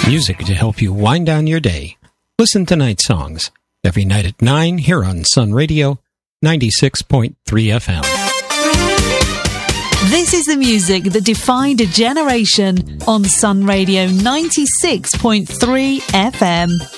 Music to help you wind down your day. Listen to Night Songs every night at 9 here on Sun Radio 96.3 FM. This is the music that defined a generation on Sun Radio 96.3 FM.